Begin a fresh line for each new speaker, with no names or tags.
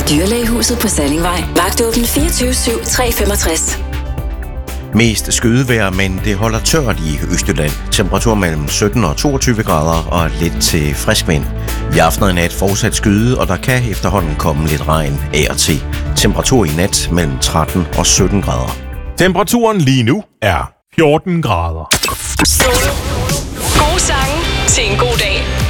Dyrlægehuset på Sallingvej. Vagtåben 24/7, 365.
Mest skydevejr, men det holder tørt i Østjylland. Temperatur mellem 17 og 22 grader og lidt til frisk vind. I aften og i nat fortsat skyde, og der kan efterhånden komme lidt regn af og til. Temperatur i nat mellem 13 og 17 grader.
Temperaturen lige nu er 14 grader.
Gode sange til en god dag.